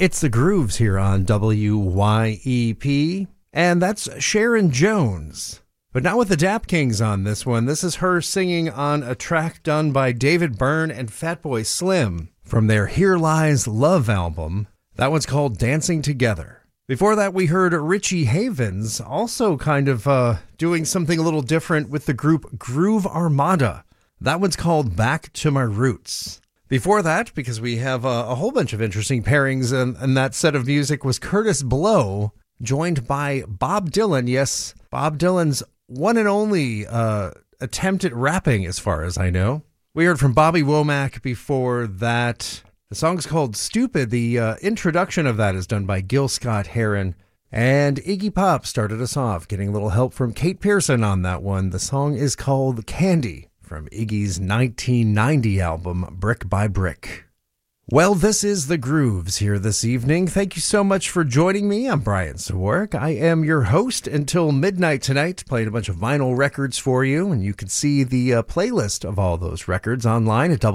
It's the Grooves here on WYEP, and that's Sharon Jones. But not with the Dap Kings on this one. This is her singing on a track done by David Byrne and Fatboy Slim from their Here Lies Love album. That one's called Dancing Together. Before that, we heard Richie Havens also kind of doing something a little different with the group Groove Armada. That one's called Back to My Roots. Before that, because we have a whole bunch of interesting pairings, and that set of music was Curtis Blow, joined by Bob Dylan. Yes, Bob Dylan's one and only attempt at rapping, as far as I know. We heard from Bobby Womack before that. The song's called Stupid. The introduction of that is done by Gil Scott-Heron. And Iggy Pop started us off, getting a little help from Kate Pearson on that one. The song is called Candy, from Iggy's 1990 album, Brick by Brick. Well, this is The Grooves here this evening. Thank you so much for joining me. I'm Brian Sawark. I am your host until midnight tonight, playing a bunch of vinyl records for you, and you can see the playlist of all those records online at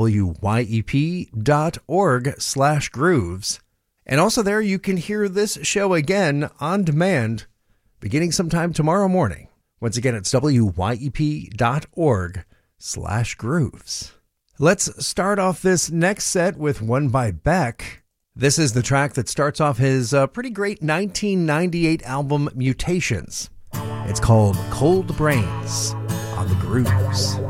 wyep.org/grooves. And also there you can hear this show again on demand beginning sometime tomorrow morning. Once again, it's wyep.org/grooves. Let's start off this next set with one by Beck. This is the track that starts off his pretty great 1998 album Mutations. It's called Cold Brains on The Grooves.